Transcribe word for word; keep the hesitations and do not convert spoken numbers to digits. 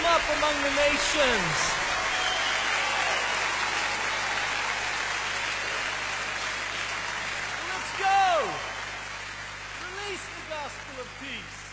up among the nations. Let's go! Release the gospel of peace.